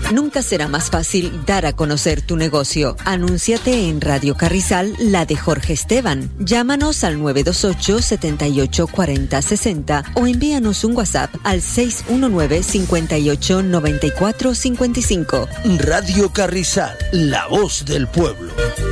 Nunca será más fácil dar a conocer tu negocio. Anúnciate en Radio Carrizal, la de Jorge Esteban. Llámanos al 928-784060 o envíanos un WhatsApp al 619-589455. Radio Carrizal, la voz del pueblo.